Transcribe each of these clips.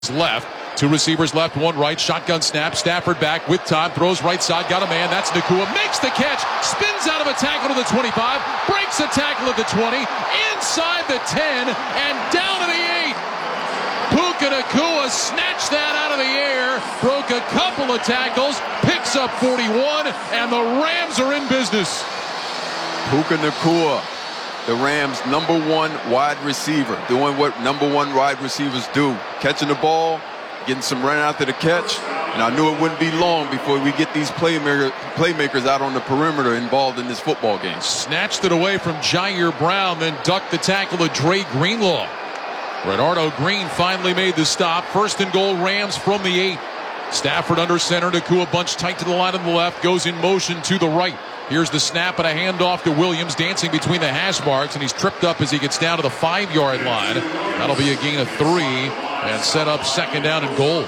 left. Two receivers left, one right. Shotgun snap. Stafford back with time. Throws right side. Got a man. That's Nacua. Makes the catch. Spins out of a tackle to the 25. Breaks a tackle at the 20. Inside the 10. And down to the 8. Puka Nacua snatched that out of the air. Broke a couple of tackles. Picks up 41. And the Rams are in business. Puka Nacua, the Rams' number one wide receiver, doing what number one wide receivers do. Catching the ball, getting some run after the catch. And I knew it wouldn't be long before we get these playmakers out on the perimeter involved in this football game. Snatched it away from Jair Brown, then ducked the tackle of Dre Greenlaw. Renardo Green finally made the stop. First and goal, Rams from the 8. Stafford under center. Nacua bunched tight to the line on the left. Goes in motion to the right. Here's the snap and a handoff to Williams, dancing between the hash marks, and he's tripped up as he gets down to the 5-yard line. That'll be a gain of 3 and set up second down and goal.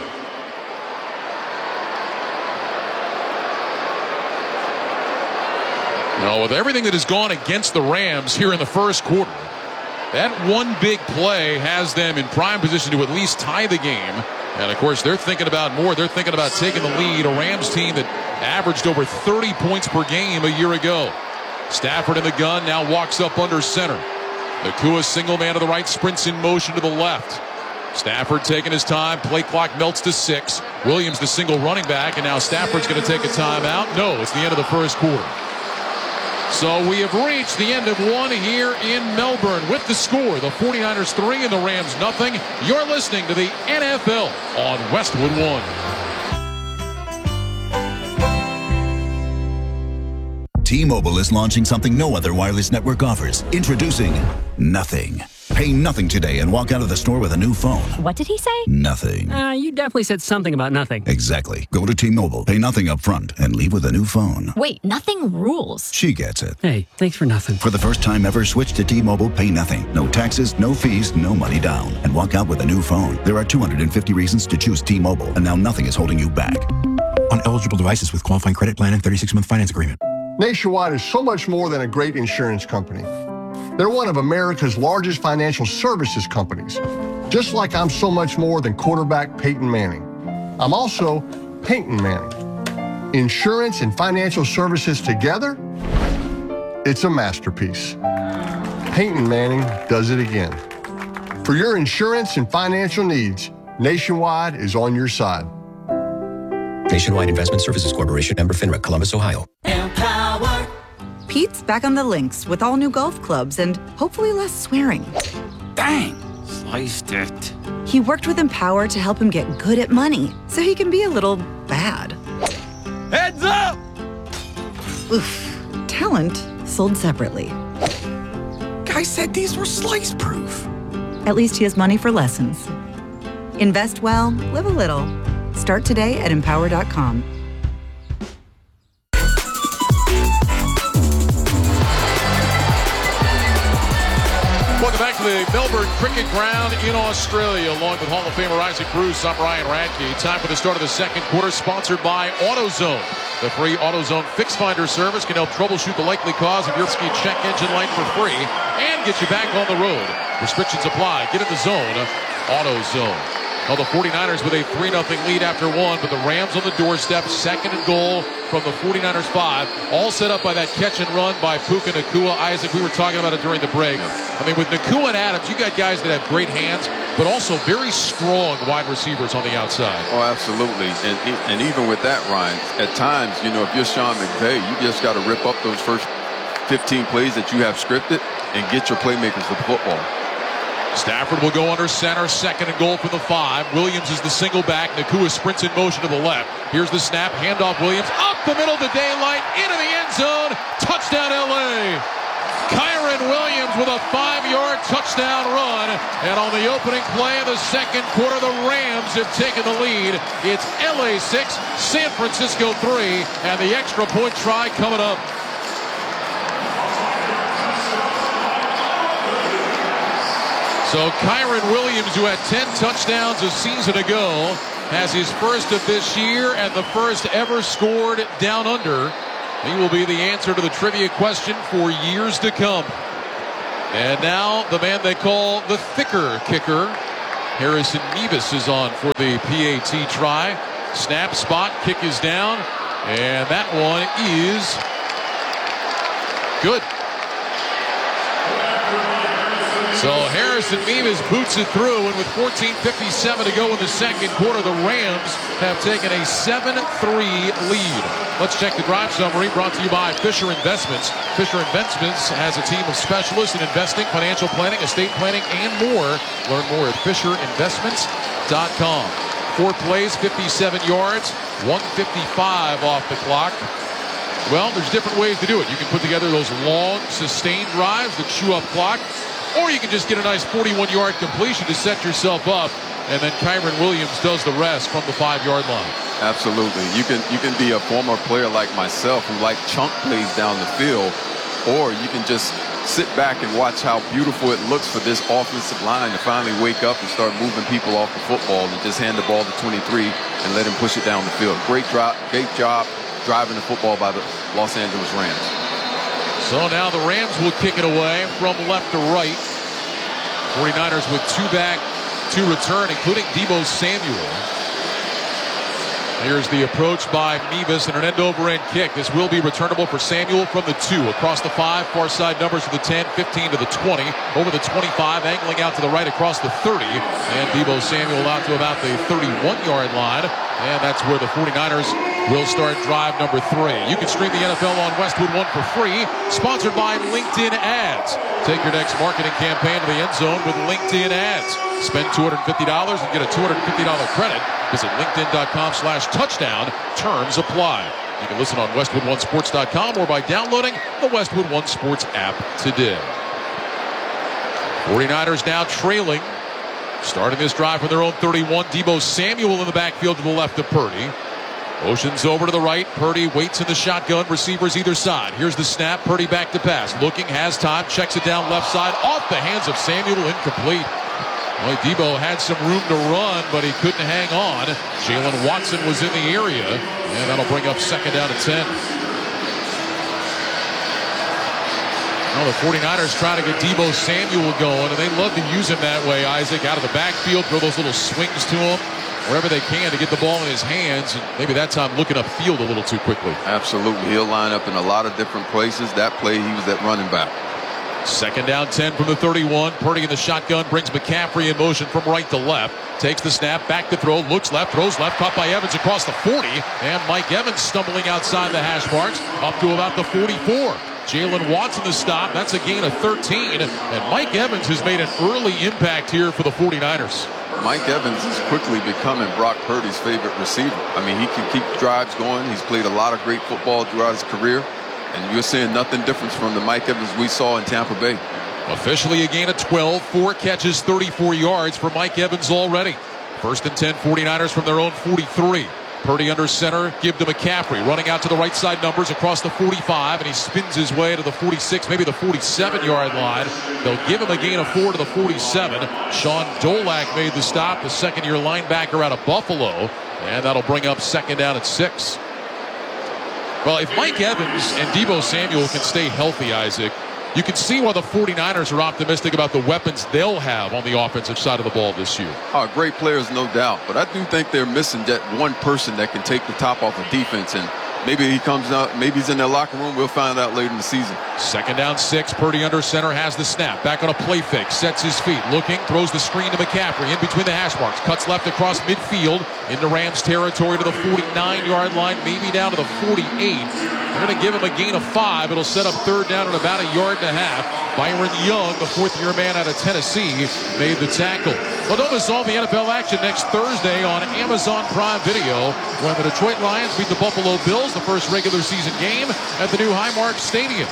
Now, with everything that has gone against the Rams here in the first quarter, that one big play has them in prime position to at least tie the game. And, of course, they're thinking about more. They're thinking about taking the lead. A Rams team that averaged over 30 points per game a year ago. Stafford in the gun, now walks up under center. Nacua single man to the right, sprints in motion to the left. Stafford taking his time. Play clock melts to 6. Williams the single running back, and now Stafford's going to take a timeout. No, it's the end of the first quarter. So we have reached the end of one here in Melbourne with the score. The 49ers 3 and the Rams nothing. You're listening to the NFL on Westwood One. T-Mobile is launching something no other wireless network offers. Introducing Nothing. Pay nothing today and walk out of the store with a new phone. What did he say? Nothing. You definitely said something about nothing. Exactly. Go to T-Mobile, pay nothing up front, and leave with a new phone. Wait, nothing rules. She gets it. Hey, thanks for nothing. For the first time ever, switch to T-Mobile, pay nothing. No taxes, no fees, no money down. And walk out with a new phone. There are 250 reasons to choose T-Mobile, and now nothing is holding you back. On eligible devices with qualifying credit plan and 36-month finance agreement. Nationwide is so much more than a great insurance company. They're one of America's largest financial services companies, just like I'm so much more than quarterback Peyton Manning. I'm also Peyton Manning. Insurance and financial services together, it's a masterpiece. Peyton Manning does it again. For your insurance and financial needs, Nationwide is on your side. Nationwide Investment Services Corporation, member FINRA, Columbus, Ohio. Empower. Pete's back on the links with all new golf clubs and hopefully less swearing. Dang, sliced it. He worked with Empower to help him get good at money so he can be a little bad. Heads up! Oof. Talent sold separately. Guy said these were slice proof. At least he has money for lessons. Invest well, live a little. Start today at empower.com. Welcome back to the Melbourne Cricket Ground in Australia, along with Hall of Famer Isaac Bruce. I'm Ryan Radke. Time for the start of the second quarter, sponsored by AutoZone. The free AutoZone Fix Finder service can help troubleshoot the likely cause of your ski check engine light for free and get you back on the road. Restrictions apply. Get in the zone. AutoZone. Well, the 49ers with a 3-0 lead after one, but the Rams on the doorstep, second and goal from the 49ers 5, all set up by that catch and run by Puka Nacua. Isaac, we were talking about it during the break. I mean, with Nacua and Adams, you got guys that have great hands, but also very strong wide receivers on the outside. Oh, absolutely. And even with that, Ryan, at times, you know, if you're Sean McVay, you just got to rip up those first 15 plays that you have scripted and get your playmakers the football. Stafford will go under center, second and goal for the 5. Williams is the single back. Nacua sprints in motion to the left. Here's the snap, handoff Williams, up the middle to daylight, into the end zone, touchdown LA. Kyren Williams with a 5-yard touchdown run. And on the opening play of the second quarter, the Rams have taken the lead. It's LA 6, San Francisco 3, and the extra point try coming up. So Kyren Williams, who had 10 touchdowns a season ago, has his first of this year and the first ever scored down under. He will be the answer to the trivia question for years to come. And now the man they call the thicker kicker, Harrison Mevis is on for the PAT try. Snap, spot, kick is down, and that one is good. So Harrison Mevis boots it through, and with 14:57 to go in the second quarter, the Rams have taken a 7-3 lead. Let's check the drive summary brought to you by Fisher Investments. Fisher Investments has a team of specialists in investing, financial planning, estate planning, and more. Learn more at FisherInvestments.com. 4 plays, 57 yards, 155 off the clock. Well, there's different ways to do it. You can put together those long, sustained drives that chew up clock, or you can just get a nice 41-yard completion to set yourself up, and then Kyron Williams does the rest from the 5-yard line. Absolutely. You can be a former player like myself who like chunk plays down the field, or you can just sit back and watch how beautiful it looks for this offensive line to finally wake up and start moving people off the football and just hand the ball to 23 and let him push it down the field. Great job driving the football by the Los Angeles Rams. So now the Rams will kick it away from left to right. 49ers with 2 back to return, including Deebo Samuel. Here's the approach by Mevis and an end-over-end kick. This will be returnable for Samuel from the 2. Across the 5, far side numbers to the 10, 15 to the 20. Over the 25, angling out to the right across the 30. And Deebo Samuel out to about the 31-yard line. And that's where the 49ers will start drive number 3. You can stream the NFL on Westwood One for free. Sponsored by LinkedIn Ads. Take your next marketing campaign to the end zone with LinkedIn Ads. Spend $250 and get a $250 credit. Visit LinkedIn.com/touchdown. Terms apply. You can listen on WestwoodOneSports.com or by downloading the Westwood One Sports app today. 49ers now trailing. Starting this drive from their own 31. Deebo Samuel in the backfield to the left of Purdy. Motions over to the right. Purdy waits in the shotgun. Receivers either side. Here's the snap. Purdy back to pass. Looking, has time. Checks it down left side. Off the hands of Samuel. Incomplete. Well, Deebo had some room to run, but he couldn't hang on. Jalen Watson was in the area, and that'll bring up second down at 10. Well, the 49ers try to get Deebo Samuel going, and they love to use him that way, Isaac, out of the backfield, throw those little swings to him wherever they can to get the ball in his hands, and maybe that time looking upfield a little too quickly. Absolutely. He'll line up in a lot of different places. That play, he was at running back. Second down 10 from the 31. Purdy in the shotgun brings McCaffrey in motion from right to left. Takes the snap, back to throw, looks left, throws left, caught by Evans across the 40. And Mike Evans stumbling outside the hash marks up to about the 44. Jalen Watson the stop. That's a gain of 13. And Mike Evans has made an early impact here for the 49ers. Mike Evans is quickly becoming Brock Purdy's favorite receiver. I mean, he can keep drives going. He's played a lot of great football throughout his career. And you're seeing nothing different from the Mike Evans we saw in Tampa Bay. Officially a gain of 12. 4 catches, 34 yards for Mike Evans already. First and 10, 49ers from their own 43. Purdy under center, give to McCaffrey. Running out to the right side numbers across the 45, and he spins his way to the 46, maybe the 47-yard line. They'll give him a gain of 4 to the 47. Sean Dolak made the stop, the second-year linebacker out of Buffalo. And that'll bring up second down at 6. Well, if Mike Evans and Deebo Samuel can stay healthy, Isaac, you can see why the 49ers are optimistic about the weapons they'll have on the offensive side of the ball this year. Oh, great players, no doubt. But I do think they're missing that one person that can take the top off of defense. And maybe he comes out, maybe he's in their locker room. We'll find out later in the season. Second down 6. Purdy under center has the snap. Back on a play fake. Sets his feet. Looking. Throws the screen to McCaffrey. In between the hash marks. Cuts left across midfield. Into Rams territory to the 49-yard line. Maybe down to the 48. They're going to give him a gain of 5. It'll set up third down at about 1.5 yards. Byron Young, the fourth-year man out of Tennessee, made the tackle. Well, don't miss all the NFL action next Thursday on Amazon Prime Video when the Detroit Lions beat the Buffalo Bills, the first regular season game at the new Highmark Stadium.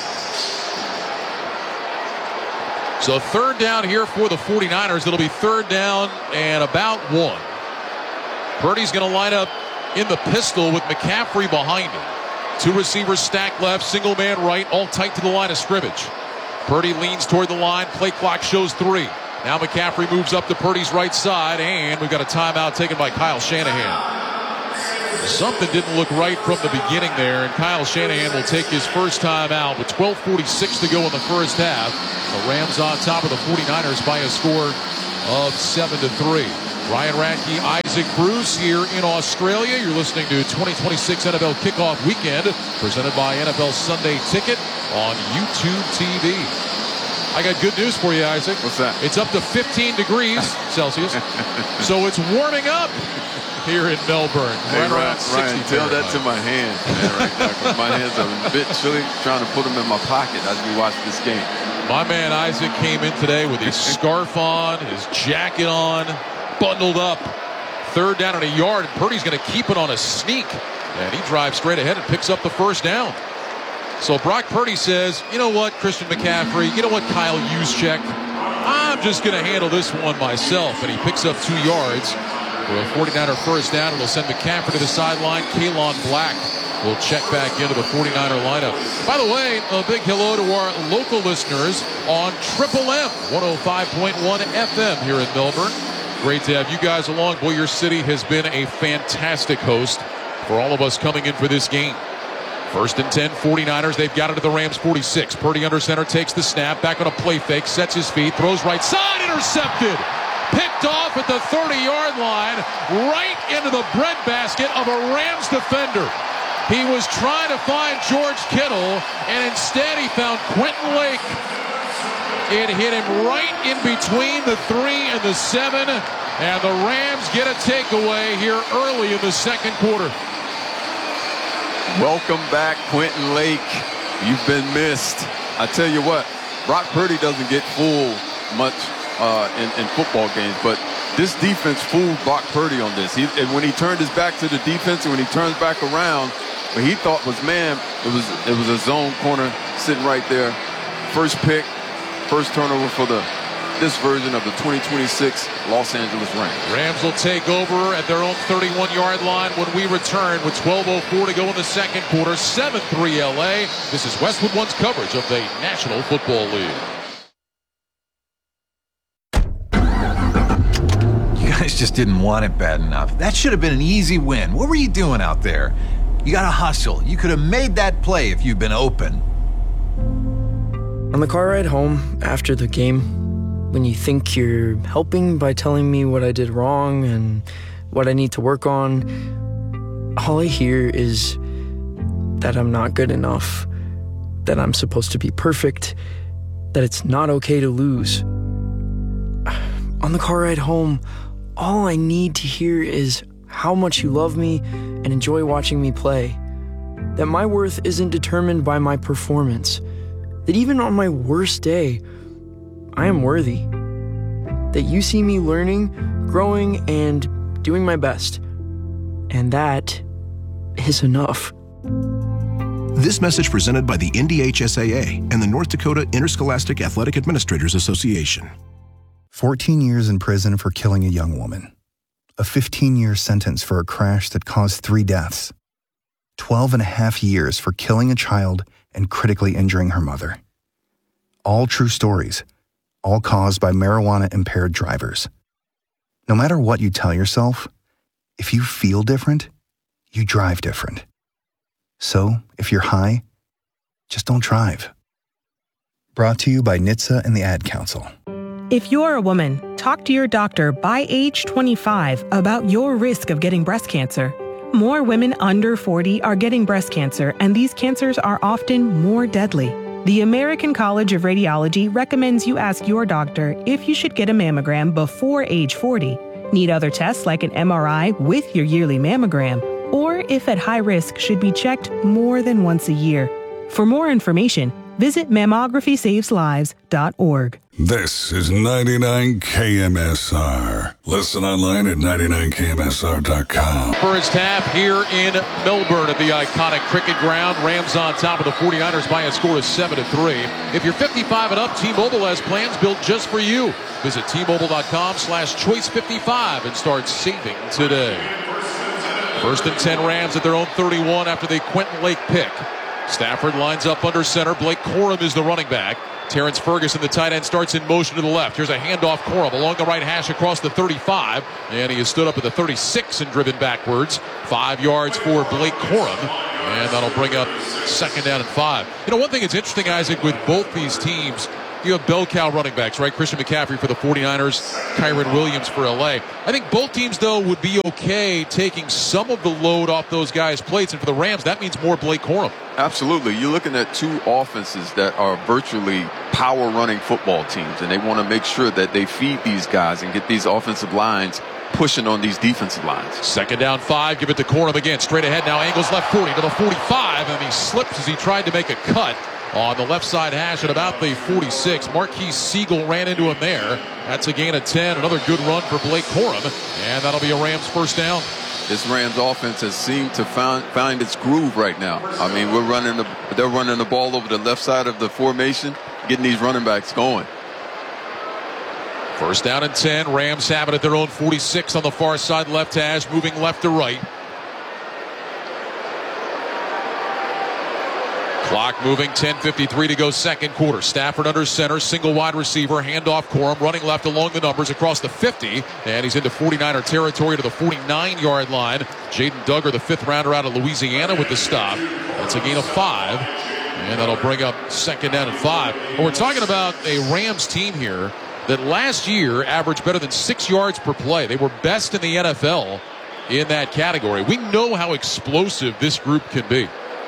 So third down here for the 49ers. It'll be third down and about 1. Purdy's going to line up in the pistol with McCaffrey behind him. 2 receivers stacked left, single man right, all tight to the line of scrimmage. Purdy leans toward the line. Play clock shows 3. Now McCaffrey moves up to Purdy's right side, and we've got a timeout taken by Kyle Shanahan. Something didn't look right from the beginning there, and Kyle Shanahan will take his first time out with 12:46 to go in the first half. The Rams on top of the 49ers by a score of 7-3. Ryan Radke, Isaac Bruce here in Australia. You're listening to 2026 NFL Kickoff Weekend, presented by NFL Sunday Ticket on YouTube TV. I got good news for you, Isaac. What's that? It's up to 15 degrees Celsius, so it's warming up here in Melbourne. Hey, Ryan, tell that to my hands, man, right now, 'cause my hands are a bit chilly, trying to put them in my pocket as we watch this game. My man Isaac came in today with his scarf on, his jacket on, bundled up. 3rd down and a yard, and Purdy's going to keep it on a sneak. And he drives straight ahead and picks up the 1st down. So Brock Purdy says, you know what, Christian McCaffrey, you know what, Kyle Juszczyk, I'm just going to handle this one myself. And he picks up 2 yards for a 49er 1st down. It'll send McCaffrey to the sideline. Kalon Black will check back into the 49er lineup. By the way, a big hello to our local listeners on Triple M 105.1 FM here in Melbourne. Great to have you guys along. Boyer City has been a fantastic host for all of us coming in for this game. 1st and 10, 49ers. They've got it at the Rams 46. Purdy under center, takes the snap, back on a play fake, sets his feet, throws right side, intercepted. Picked off at the 30-yard line, right into the breadbasket of a Rams defender. He was trying to find George Kittle, and instead he found Quentin Lake. It hit him right in between the 3 and the 7, and the Rams get a takeaway here early in the 2nd quarter. Welcome back, Quentin Lake. You've been missed. I tell you what, Brock Purdy doesn't get fooled much in football games, but this defense fooled Brock Purdy on this. And when he turned his back to the defense, and when he turns back around, what he thought was man, it was a zone corner sitting right there. First pick, first turnover for this version of the 2026 Los Angeles Rams. Rams will take over at their own 31-yard line when we return with 12:04 to go in the 2nd quarter. 7-3 LA. This is Westwood One's coverage of the National Football League. You guys just didn't want it bad enough. That should have been an easy win. What were you doing out there? You got to hustle. You could have made that play if you'd been open. On the car ride home after the game, when you think you're helping by telling me what I did wrong and what I need to work on, all I hear is that I'm not good enough, that I'm supposed to be perfect, that it's not okay to lose. On the car ride home, all I need to hear is how much you love me and enjoy watching me play, that my worth isn't determined by my performance, that even on my worst day, I am worthy, that you see me learning, growing, and doing my best. And that is enough. This message presented by the NDHSAA and the North Dakota Interscholastic Athletic Administrators Association. 14 years in prison for killing a young woman. A 15-year sentence for a crash that caused 3 deaths. 12 and a half years for killing a child and critically injuring her mother. All true stories, all caused by marijuana-impaired drivers. No matter what you tell yourself, if you feel different, you drive different. So, if you're high, just don't drive. Brought to you by NHTSA and the Ad Council. If you're a woman, talk to your doctor by age 25 about your risk of getting breast cancer. More women under 40 are getting breast cancer, and these cancers are often more deadly. The American College of Radiology recommends you ask your doctor if you should get a mammogram before age 40, need other tests like an MRI with your yearly mammogram, or if at high risk should be checked more than once a year. For more information, visit mammographysaveslives.org. This is 99 KMSR. Listen online at 99KMSR.com. First half here in Melbourne at the iconic cricket ground. Rams on top of the 49ers by a score of 7-3. If you're 55 and up, T-Mobile has plans built just for you. Visit T-Mobile.com/choice55 and start saving today. 1st and 10 Rams at their own 31 after the Quentin Lake pick. Stafford lines up under center. Blake Corum is the running back. Terrence Ferguson, the tight end, starts in motion to the left. Here's a handoff. Corum along the right hash across the 35. And he is stood up at the 36 and driven backwards. 5 yards for Blake Corum. And that'll bring up 2nd down and 5. You know, one thing that's interesting, Isaac, with both these teams, you have bell cow running backs, right? Christian McCaffrey for the 49ers, Kyren Williams for LA. I think both teams, though, would be okay taking some of the load off those guys' plates. And for the Rams, that means more Blake Corum. Absolutely. You're looking at two offenses that are virtually power running football teams, and they want to make sure that they feed these guys and get these offensive lines pushing on these defensive lines. 2nd down 5, give it to Corum again. Straight ahead now, angles left 40 to the 45, and he slips as he tried to make a cut on the left side hash at about the 46. Marquise Siegel ran into him there. That's a gain of 10. Another good run for Blake Corum, and that'll be a Rams first down. This Rams offense has seemed to find its groove right now. I mean, they're running the ball over the left side of the formation, getting these running backs going. First down and 10. Rams have it at their own 46 on the far side left hash, moving left to right. Clock moving, 10:53 to go, second quarter. Stafford under center, single wide receiver, handoff Corum, running left along the numbers across the 50, and he's into 49er territory to the 49-yard line. Jaden Duggar, the 5th rounder out of Louisiana, with the stop. That's a gain of 5, and that'll bring up 2nd down and 5. Well, we're talking about a Rams team here that last year averaged better than 6 yards per play. They were best in the NFL in that category. We know how explosive this group can be.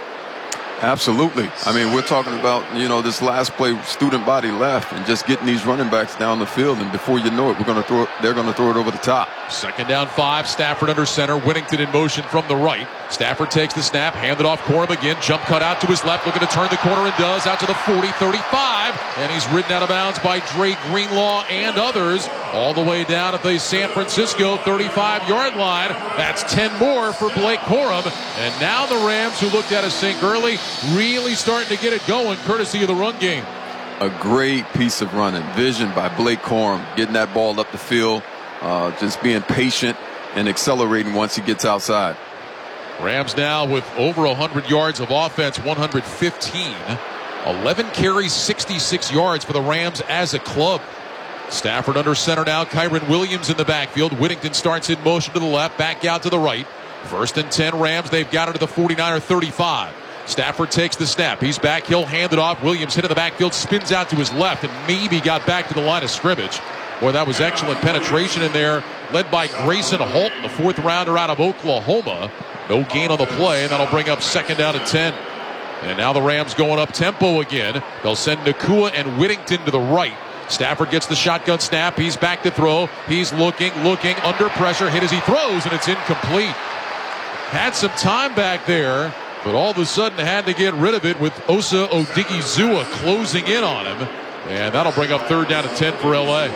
Absolutely. I mean, we're talking about, this last play, student body left, and just getting these running backs down the field, and before you know it, they're going to throw it over the top. 2nd down 5, Stafford under center, Whittington in motion from the right. Stafford takes the snap, handed off Corum again, jump cut out to his left, looking to turn the corner and does, out to the 40, 35, and he's ridden out of bounds by Dre Greenlaw and others, all the way down at the San Francisco 35-yard line. That's 10 more for Blake Corum, and now the Rams, who looked at a sink early, really starting to get it going, courtesy of the run game. A great piece of running. Vision by Blake Corum, getting that ball up the field, just being patient and accelerating once he gets outside. Rams now with over 100 yards of offense, 115. 11 carries, 66 yards for the Rams as a club. Stafford under center now, Kyren Williams in the backfield. Whittington starts in motion to the left, back out to the right. 1st and 10 Rams, they've got it to the 49er 35. Stafford takes the snap. He's back. He'll hand it off. Williams hit in the backfield, spins out to his left, and maybe got back to the line of scrimmage. Boy, that was excellent penetration in there, led by Grayson Holton, the 4th rounder out of Oklahoma. No gain on the play, and that'll bring up 2nd down and 10. And now the Rams going up tempo again. They'll send Nacua and Whittington to the right. Stafford gets the shotgun snap. He's back to throw. He's looking, under pressure. Hit as he throws, and it's incomplete. Had some time back there, but all of a sudden had to get rid of it with Osa Odigizua closing in on him. And that'll bring up 3rd down and 10 for LA.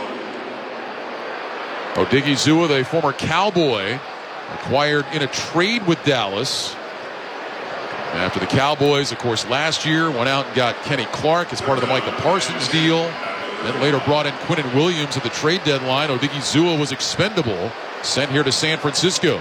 Odigizua, the former Cowboy, acquired in a trade with Dallas. After the Cowboys, of course, last year went out and got Kenny Clark as part of the Micah Parsons deal. Then later brought in Quinnen Williams at the trade deadline. Odigizua was expendable, sent here to San Francisco.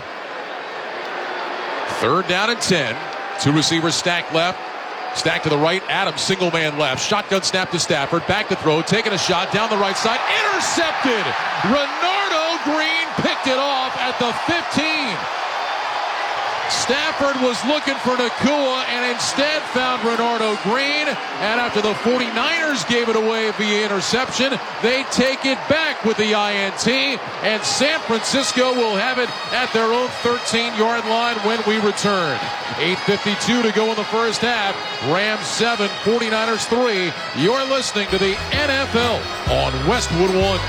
3rd down and 10. 2 receivers stacked left, stacked to the right. Adams single man left. Shotgun snap to Stafford. Back to throw. Taking a shot down the right side. Intercepted. Renardo Green picked it off at the 15. Stafford was looking for Nacua and instead found Renardo Green. And after the 49ers gave it away via interception, they take it back with the INT. And San Francisco will have it at their own 13-yard line when we return. 8:52 to go in the first half. Rams 7, 49ers 3. You're listening to the NFL on Westwood One.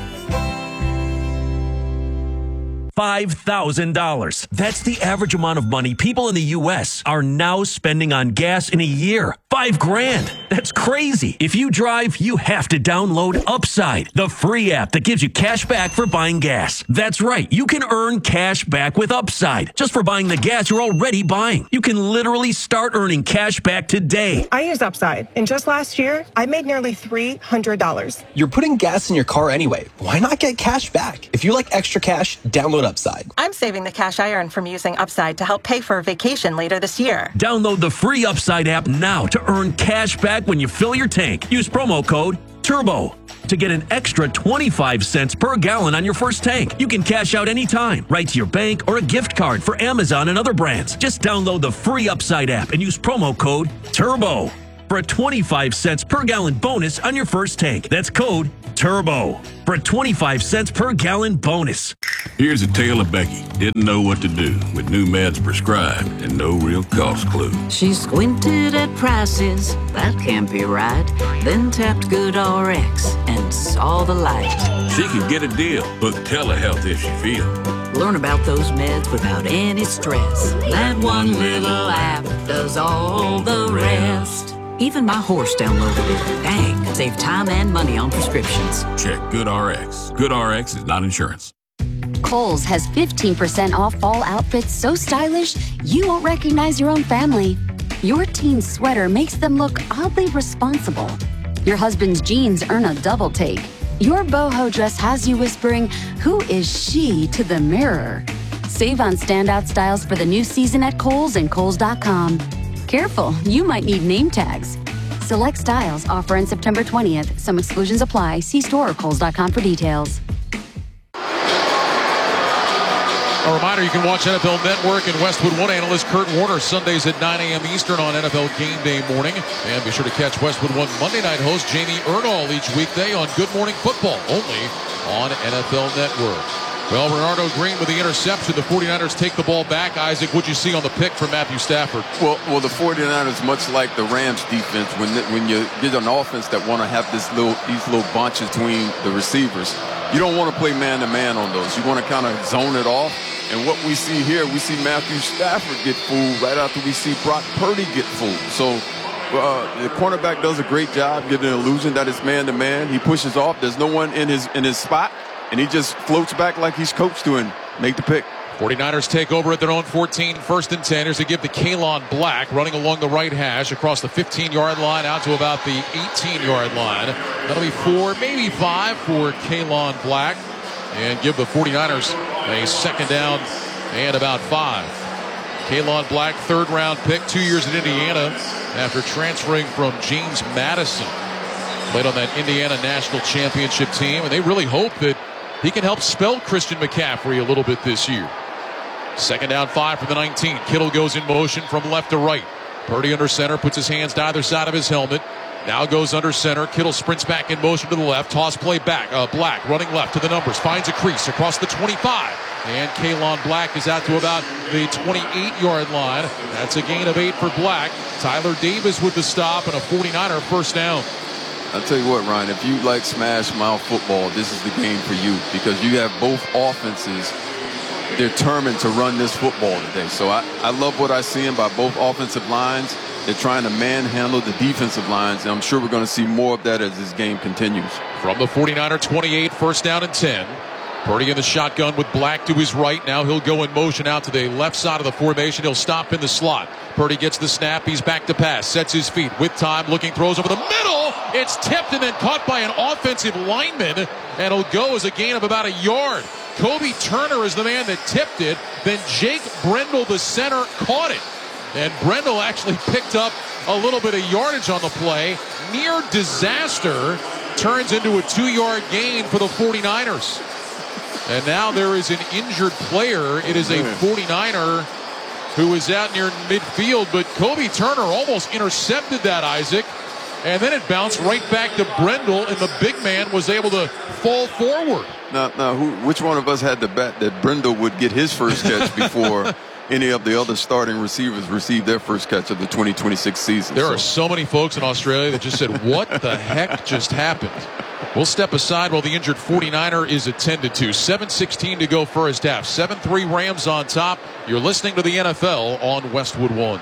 $5,000. That's the average amount of money people in the U.S. are now spending on gas in a year. $5,000. That's crazy. If you drive, you have to download Upside, the free app that gives you cash back for buying gas. That's right. You can earn cash back with Upside just for buying the gas you're already buying. You can literally start earning cash back today. I use Upside, and just last year, I made nearly $300. You're putting gas in your car anyway. Why not get cash back? If you like extra cash, download Upside. I'm saving the cash I earn from using Upside to help pay for a vacation later this year. Download the free Upside app now to earn cash back when you fill your tank. Use promo code TURBO to get an extra 25 cents per gallon on your first tank. You can cash out anytime, right to your bank or a gift card for Amazon and other brands. Just download the free Upside app and use promo code TURBO. for a 25 cents per gallon bonus on your first tank. That's code TURBO for a 25 cents per gallon bonus. Here's a tale of Becky. Didn't know what to do with new meds prescribed and no real cost clue. She squinted at prices, that can't be right. Then tapped GoodRx and saw the light. She could get a deal, book telehealth if she feels. Learn about those meds without any stress. That one little app does all the rest. Even my horse downloaded it. Dang, save time and money on prescriptions. Check GoodRx. GoodRx is not insurance. Kohl's has 15% off fall outfits so stylish you won't recognize your own family. Your teen's sweater makes them look oddly responsible. Your husband's jeans earn a double take. Your boho dress has you whispering, "Who is she?" to the mirror. Save on standout styles for the new season at Kohl's and Kohls.com. Careful, you might need name tags. Select styles offer on September 20th. Some exclusions apply. See store or Kohls.com for details. A reminder, you can watch NFL Network and Westwood One analyst Kurt Warner Sundays at 9 a.m. Eastern on NFL Game Day morning. And be sure to catch Westwood One Monday night host Jamie Erdal each weekday on Good Morning Football, only on NFL Network. Well, Bernardo Green with the interception. The 49ers take the ball back. Isaac, what'd you see on the pick from Matthew Stafford? Well, the 49ers, much like the Rams defense, when you get an offense that want to have these little bunches between the receivers, you don't want to play man-to-man on those. You want to kind of zone it off. And what we see here, we see Matthew Stafford get fooled right after we see Brock Purdy get fooled. So the cornerback does a great job getting an illusion that it's man-to-man. He pushes off. There's no one in his spot. And he just floats back like he's coached to and make the pick. 49ers take over at their own 14, 1st and 10. Here's to give to Kalon Black, running along the right hash across the 15-yard line out to about the 18-yard line. That'll be 4, maybe 5 for Kalon Black. And give the 49ers a second down and about 5. Kalon Black, third-round pick, 2 years in Indiana after transferring from James Madison. Played on that Indiana National Championship team, and they really hope that he can help spell Christian McCaffrey a little bit this year. Second down 5 from the 19. Kittle goes in motion from left to right. Purdy under center, puts his hands to either side of his helmet. Now goes under center. Kittle sprints back in motion to the left. Toss play back. Black running left to the numbers. Finds a crease across the 25. And Kalon Black is out to about the 28-yard line. That's a gain of 8 for Black. Tyler Davis with the stop and a 49er first down. I'll tell you what, Ryan, if you like smash mouth football, this is the game for you because you have both offenses determined to run this football today. So I love what I see by both offensive lines. They're trying to manhandle the defensive lines, and I'm sure we're going to see more of that as this game continues. From the 49er 28, first down and 10. Purdy in the shotgun with Black to his right. Now he'll go in motion out to the left side of the formation. He'll stop in the slot. Purdy gets the snap. He's back to pass. Sets his feet with time. Looking, throws over the middle. It's tipped and then caught by an offensive lineman. And it'll go as a gain of about a yard. Kobe Turner is the man that tipped it. Then Jake Brendel, the center, caught it. And Brendel actually picked up a little bit of yardage on the play. Near disaster turns into a 2-yard gain for the 49ers. And now there is an injured player. It is a 49er who is out near midfield, but Kobe Turner almost intercepted that, Isaac. And then it bounced right back to Brendel, and the big man was able to fall forward. Now, which one of us had to bet that Brendel would get his first catch before any of the other starting receivers received their first catch of the 2026 season? There are so many folks in Australia that just said, what the heck just happened? We'll step aside while the injured 49er is attended to. 7:16 to go first half. 7-3 Rams on top. You're listening to the NFL on Westwood One.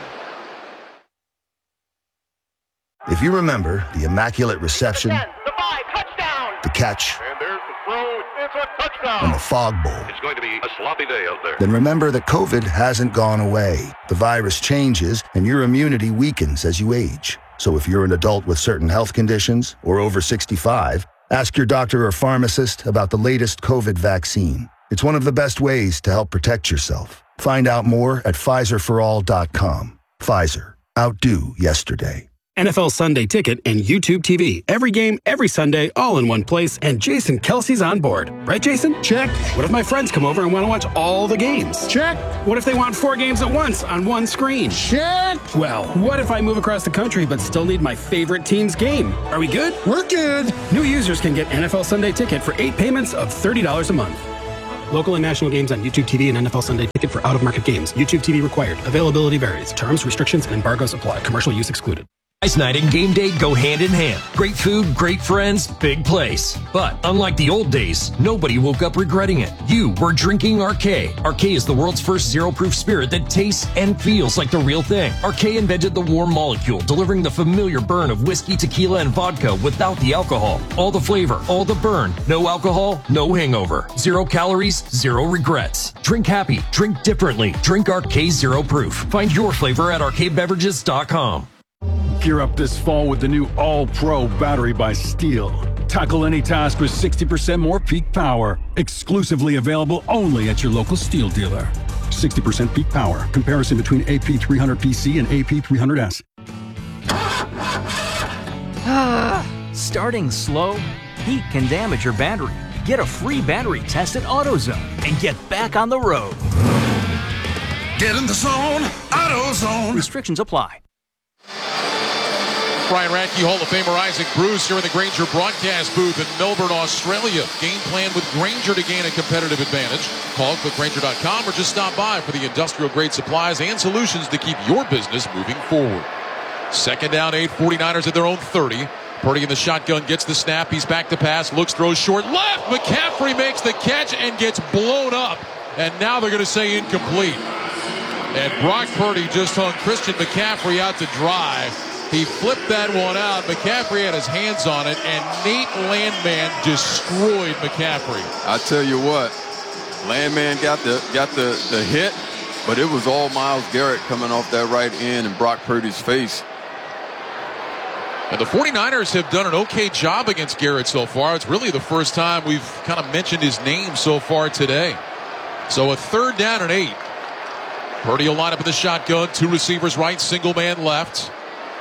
If you remember the immaculate reception, the catch, and the fog bowl, it's going to be a sloppy day out there. then remember that COVID hasn't gone away. The virus changes, and your immunity weakens as you age. So if you're an adult with certain health conditions or over 65, ask your doctor or pharmacist about the latest COVID vaccine. It's one of the best ways to help protect yourself. Find out more at PfizerForAll.com. Pfizer. Outdo yesterday. NFL Sunday Ticket, and YouTube TV. Every game, every Sunday, all in one place, and Jason Kelsey's on board. Right, Jason? Check. What if my friends come over and want to watch all the games? Check. What if they want 4 games at once on one screen? Check. Well, what if I move across the country but still need my favorite team's game? Are we good? We're good. New users can get NFL Sunday Ticket for 8 payments of $30 a month. Local and national games on YouTube TV and NFL Sunday Ticket for out-of-market games. YouTube TV required. Availability varies. Terms, restrictions, and embargoes apply. Commercial use excluded. Ice night and game day go hand in hand. Great food, great friends, big place. But unlike the old days, nobody woke up regretting it. You were drinking Arcade. Arcade is the world's first zero-proof spirit that tastes and feels like the real thing. Arcade invented the warm molecule, delivering the familiar burn of whiskey, tequila, and vodka without the alcohol. All the flavor, all the burn. No alcohol, no hangover. 0 calories, 0 regrets. Drink happy, drink differently. Drink Arcade Zero Proof. Find your flavor at arcadebeverages.com. Gear up this fall with the new All-Pro battery by Steel. Tackle any task with 60% more peak power. Exclusively available only at your local Steel dealer. 60% peak power. Comparison between AP300PC and AP300S. Starting slow? Heat can damage your battery. Get a free battery test at AutoZone and get back on the road. Get in the zone, AutoZone. Restrictions apply. Brian Radke, Hall of Famer Isaac Bruce here in the Grainger broadcast booth in Melbourne, Australia. Game plan with Grainger to gain a competitive advantage. Call clickgrainger.com or just stop by for the industrial grade supplies and solutions to keep your business moving forward. Second down, 8, 49ers at their own 30. Purdy in the shotgun, gets the snap. He's back to pass, looks, throws short left. McCaffrey makes the catch and gets blown up. And now they're going to say incomplete. And Brock Purdy just hung Christian McCaffrey out to dry. He flipped that one out. McCaffrey had his hands on it, and Nate Landman destroyed McCaffrey. I tell you what, Landman got the hit, but it was all Myles Garrett coming off that right end in Brock Purdy's face. And the 49ers have done an okay job against Garrett so far. It's really the first time we've kind of mentioned his name so far today. So a third down and 8. Purdy will line up in the shotgun. 2 receivers right, single man left.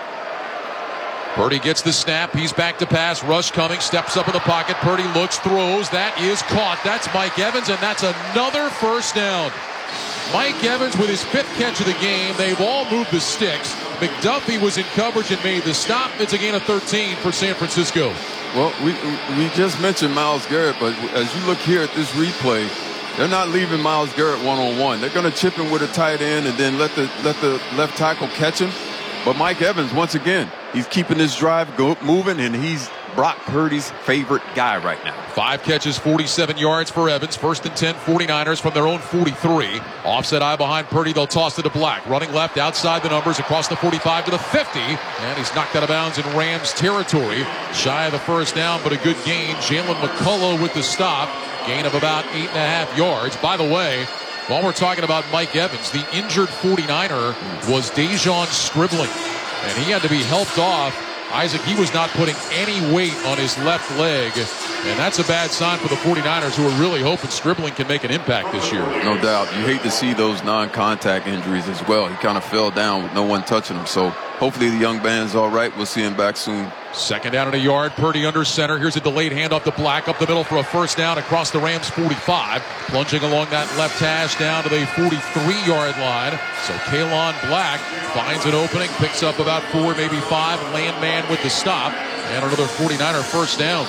Purdy gets the snap. He's back to pass. Rush coming. Steps up in the pocket. Purdy looks, throws. That is caught. That's Mike Evans, and that's another first down. Mike Evans with his 5th catch of the game. They've all moved the sticks. McDuffie was in coverage and made the stop. It's a gain of 13 for San Francisco. Well, we just mentioned Myles Garrett, but as you look here at this replay, they're not leaving Myles Garrett one-on-one. They're going to chip him with a tight end and then let the left tackle catch him. But Mike Evans, once again, he's keeping his drive moving, and he's Brock Purdy's favorite guy right now. 5 catches, 47 yards for Evans. First and 10, 49ers from their own 43. Offset eye behind Purdy. They'll toss it to Black. Running left outside the numbers across the 45 to the 50. And he's knocked out of bounds in Rams territory. Shy of the first down, but a good gain. Jalen McCullough with the stop. Gain of about 8.5 yards. By the way, while we're talking about Mike Evans, the injured 49er was Dejon Scribbling, and he had to be helped off. Isaac, he was not putting any weight on his left leg, and that's a bad sign for the 49ers, who are really hoping Scribbling can make an impact this year. No doubt. You hate to see those non-contact injuries as well. He kind of fell down with no one touching him, so hopefully the young man's all right. We'll see him back soon. Second down and a yard. Purdy under center. Here's a delayed handoff to Black up the middle for a first down across the Rams 45. Plunging along that left hash down to the 43-yard line. So Kalon Black finds an opening, picks up about 4, maybe 5. Landman with the stop. And another 49er first down.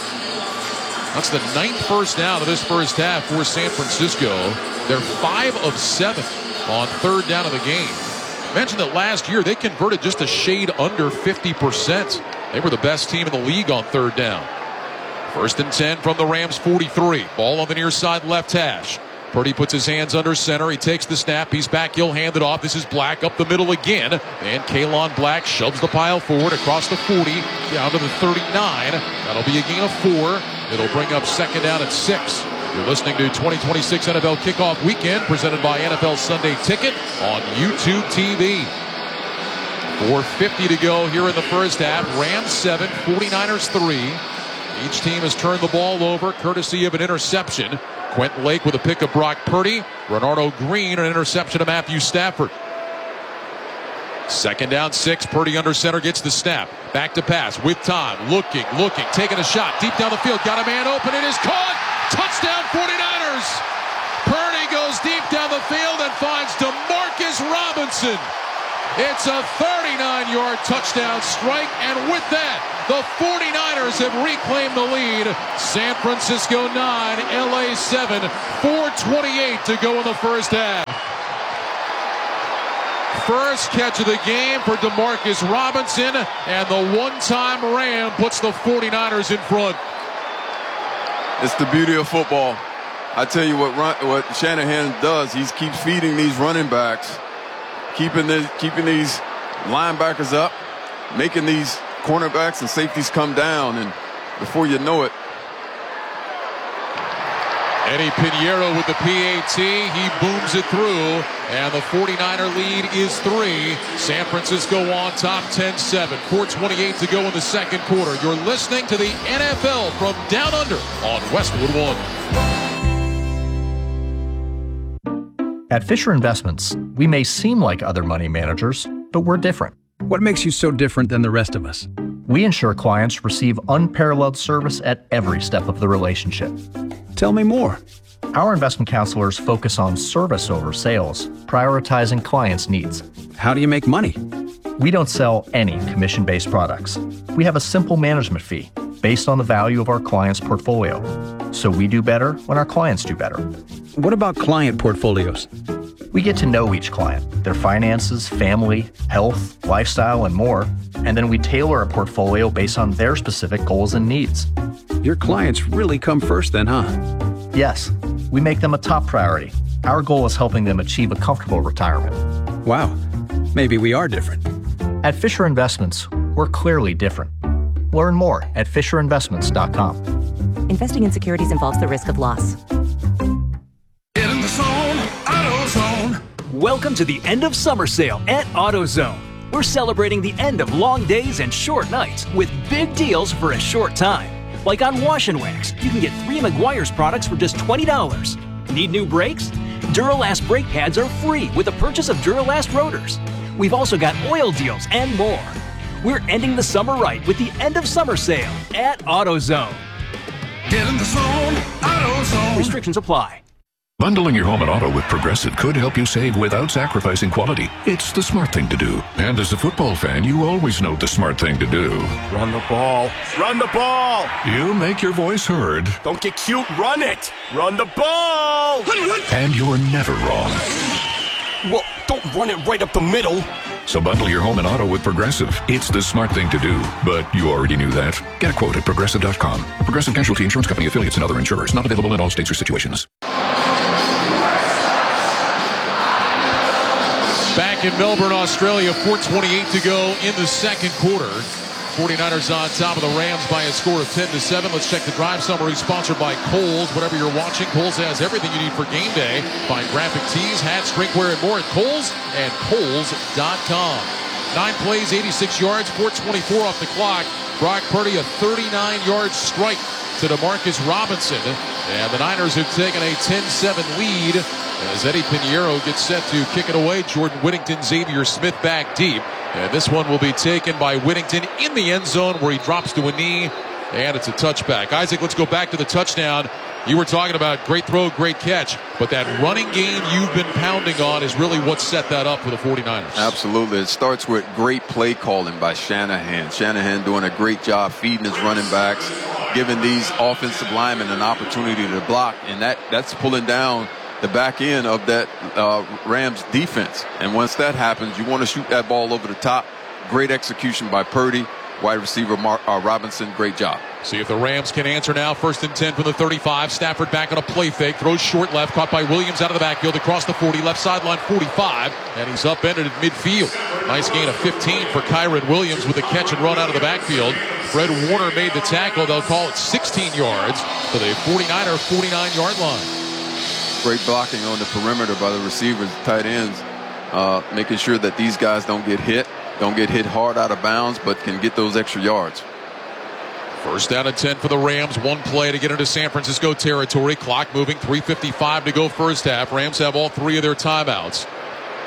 That's the 9th first down of this first half for San Francisco. They're 5 of 7 on third down of the game. Mentioned that last year they converted just a shade under 50%. They were the best team in the league on third down. First and 10 from the Rams 43. Ball on the near side left hash. Purdy puts his hands under center. He takes the snap. He's back. He'll hand it off. This is Black up the middle again. And Kalon Black shoves the pile forward across the 40 down to the 39. That'll be a gain of 4. It'll bring up second down at 6. You're listening to 2026 NFL Kickoff Weekend presented by NFL Sunday Ticket on YouTube TV. 4:50 to go here in the first half. Rams 7, 49ers 3. Each team has turned the ball over courtesy of an interception. Quentin Lake with a pick of Brock Purdy. Renardo Green, an interception of Matthew Stafford. Second down, 6. Purdy under center, gets the snap. Back to pass with time. Looking, taking a shot. Deep down the field. Got a man open. It is caught. Touchdown 49ers. Purdy goes deep down the field and finds DeMarcus Robinson. It's a 39-yard touchdown strike. And with that, the 49ers have reclaimed the lead. San Francisco 9, LA 7. 4:28 to go in the first half. First catch of the game for DeMarcus Robinson, and the one-time Ram puts the 49ers in front. It's the beauty of football. I tell you what Shanahan does, he keeps feeding these running backs, keeping these linebackers up, making these cornerbacks and safeties come down, and before you know it, Eddie Pinheiro with the PAT. He booms it through, and the 49er lead is 3. San Francisco on top 10-7. 4:28 to go in the second quarter. You're listening to the NFL from Down Under on Westwood One. At Fisher Investments, we may seem like other money managers, but we're different. What makes you so different than the rest of us? We ensure clients receive unparalleled service at every step of the relationship. Tell me more. Our investment counselors focus on service over sales, prioritizing clients' needs. How do you make money? We don't sell any commission-based products. We have a simple management fee based on the value of our client's portfolio. So we do better when our clients do better. What about client portfolios? We get to know each client, their finances, family, health, lifestyle, and more, and then we tailor a portfolio based on their specific goals and needs. Your clients really come first then, huh? Yes, we make them a top priority. Our goal is helping them achieve a comfortable retirement. Wow, maybe we are different. At Fisher Investments, we're clearly different. Learn more at FisherInvestments.com. Investing in securities involves the risk of loss. Get in the zone, AutoZone. Welcome to the end of summer sale at AutoZone. We're celebrating the end of long days and short nights with big deals for a short time. Like on Wash and Wax, you can get 3 Meguiar's products for just $20. Need new brakes? Duralast brake pads are free with the purchase of Duralast rotors. We've also got oil deals and more. We're ending the summer right with the end of summer sale at AutoZone. Get in the zone, AutoZone. Restrictions apply. Bundling your home and auto with Progressive could help you save without sacrificing quality. It's the smart thing to do. And as a football fan, you always know the smart thing to do. Run the ball. Run the ball. You make your voice heard. Don't get cute. Run it. Run the ball. And you're never wrong. Well, don't run it right up the middle. So bundle your home and auto with Progressive. It's the smart thing to do. But you already knew that. Get a quote at Progressive.com. Progressive Casualty Insurance Company affiliates and other insurers. Not available in all states or situations. Back in Melbourne, Australia, 4:28 to go in the second quarter. 49ers on top of the Rams by a score of 10-7. Let's check the drive summary sponsored by Kohl's. Whatever you're watching, Kohl's has everything you need for game day. Find graphic tees, hats, drinkware, and more at Kohl's and Kohl's.com. 9 plays, 86 yards, 4:24 off the clock. Brock Purdy, a 39-yard strike to DeMarcus Robinson. And the Niners have taken a 10-7 lead as Eddie Pinheiro gets set to kick it away. Jordan Whittington, Xavier Smith back deep. And this one will be taken by Whittington in the end zone where he drops to a knee. And it's a touchback. Isaac, let's go back to the touchdown. You were talking about great throw, great catch. But that running game you've been pounding on is really what set that up for the 49ers. Absolutely. It starts with great play calling by Shanahan. Shanahan doing a great job feeding his running backs, giving these offensive linemen an opportunity to block. And that's pulling down the back end of that Rams defense. And once that happens, you want to shoot that ball over the top. Great execution by Purdy. Wide receiver Robinson, great job. See if the Rams can answer now. 1st and 10 from the 35. Stafford back on a play fake. Throws short left. Caught by Williams out of the backfield across the 40. Left sideline 45. And he's upended at midfield. Nice gain of 15 for Kyren Williams with a catch and run out of the backfield. Fred Warner made the tackle. They'll call it 16 yards to the 49er 49-yard line. Great blocking on the perimeter by the receivers, tight ends, making sure that these guys don't get hit hard out of bounds, but can get those extra yards. 1st down and 10 for the Rams. 1 play to get into San Francisco territory. Clock moving. 3:55 to go first half. Rams have all 3 of their timeouts.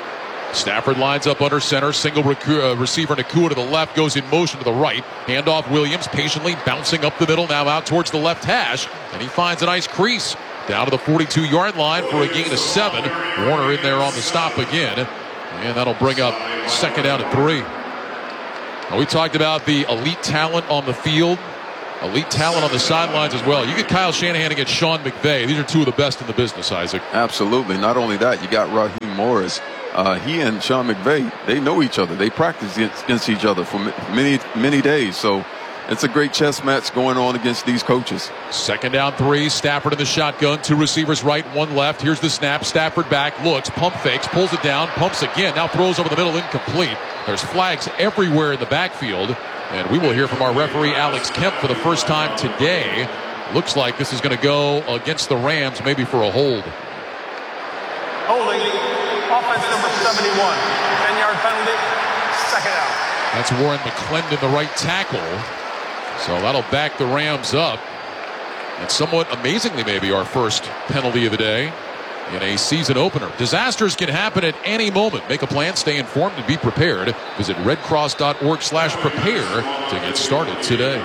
Stafford lines up under center. Single receiver Nacua to the left. Goes in motion to the right. Handoff Williams patiently bouncing up the middle. Now out towards the left hash. And he finds a nice crease. Down to the 42-yard line for a gain of 7. Warner in there on the stop again. And that'll bring up 2nd down and 3. Now, we talked about the elite talent on the field. Elite talent on the sidelines as well. You get Kyle Shanahan against Sean McVay. These are two of the best in the business, Isaac. Absolutely. Not only that, you got Raheem Morris. He and Sean McVay, they know each other. They practice against each other for many days. So it's a great chess match going on against these coaches. 2nd down 3. Stafford in the shotgun. 2 receivers right, 1 left. Here's the snap. Stafford back, looks, pump fakes, pulls it down, pumps again. Now throws over the middle, incomplete. There's flags everywhere in the backfield. And we will hear from our referee, Alex Kemp, for the first time today. Looks like this is going to go against the Rams, maybe for a hold. Holding. Offense number 71. 10-yard penalty. 2nd down. That's Warren McClendon, the right tackle. So that'll back the Rams up. And somewhat amazingly, maybe our first penalty of the day in a season opener. Disasters can happen at any moment. Make a plan, stay informed, and be prepared. Visit redcross.org/prepare to get started today.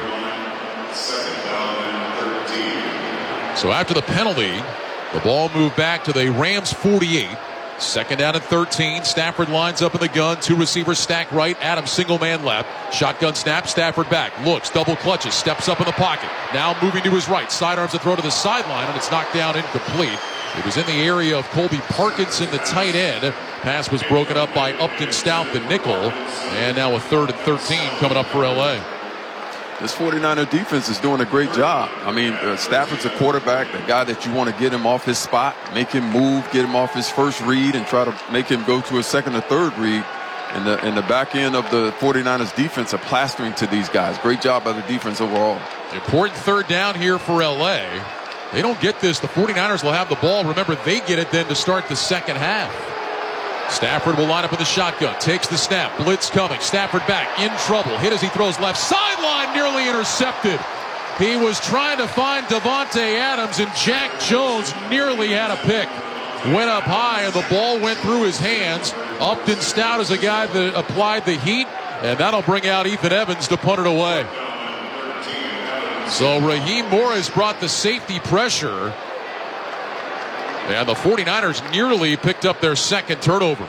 So after the penalty, the ball moved back to the Rams 48. 2nd down and 13. Stafford lines up in the gun. 2 receivers stacked right. Adams single man left. Shotgun snap. Stafford back. Looks. Double clutches. Steps up in the pocket. Now moving to his right. Sidearms a throw to the sideline, and it's knocked down incomplete. It was in the area of Colby Parkinson, the tight end. Pass was broken up by Upton Stout, the nickel. And now a 3rd and 13 coming up for L.A. This 49er defense is doing a great job. I mean, Stafford's a quarterback, the guy that you want to get him off his spot, make him move, get him off his first read, and try to make him go to a 2nd or 3rd read. And the back end of the 49ers defense are plastering to these guys. Great job by the defense overall. Important 3rd down here for L.A. They don't get this. The 49ers will have the ball. Remember, they get it then to start the second half. Stafford will line up with the shotgun. Takes the snap. Blitz coming. Stafford back. In trouble. Hit as he throws left sideline. Nearly intercepted. He was trying to find Davante Adams, and Jack Jones nearly had a pick. Went up high, and the ball went through his hands. Upton Stout is a guy that applied the heat, and that'll bring out Ethan Evans to punt it away. So Raheem Morris brought the safety pressure. And the 49ers nearly picked up their 2nd turnover.